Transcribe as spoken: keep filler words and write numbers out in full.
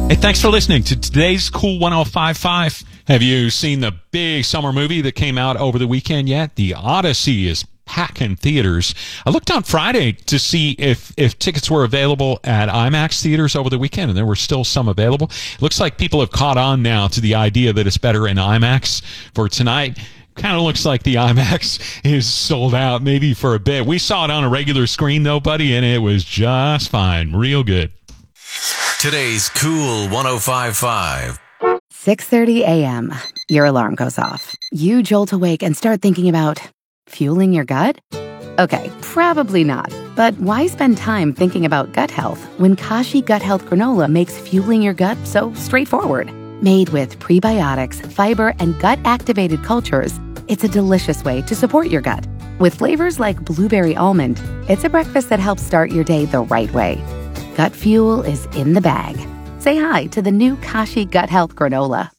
Hey, thanks for listening to today's Cool one oh five five. Have you seen the big summer movie that came out over the weekend yet? The Odyssey is packing theaters. I looked on Friday to see if, if tickets were available at IMAX theaters over the weekend, and there were still some available. It looks like people have caught on now to the idea that it's better in IMAX for tonight. Kind of looks like the IMAX is sold out maybe for a bit. We saw it on a regular screen, though, buddy, and it was just fine. Real good. Today's Cool one oh five five. six thirty a.m. Your alarm goes off. You jolt awake and start thinking about fueling your gut? Okay, probably not. But why spend time thinking about gut health when Kashi Gut Health Granola makes fueling your gut so straightforward? Made with prebiotics, fiber, and gut-activated cultures, it's a delicious way to support your gut. With flavors like blueberry almond, it's a breakfast that helps start your day the right way. Gut fuel is in the bag. Say hi to the new Kashi Gut Health Granola.